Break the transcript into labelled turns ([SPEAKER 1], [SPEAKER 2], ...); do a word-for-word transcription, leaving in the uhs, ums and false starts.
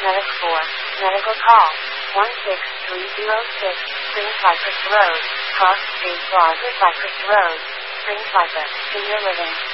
[SPEAKER 1] Medic four, medical call, one six three zero six, Spring Cypress Road, Cross Street Plaza, Cypress Road, Spring Cypress, Senior Living.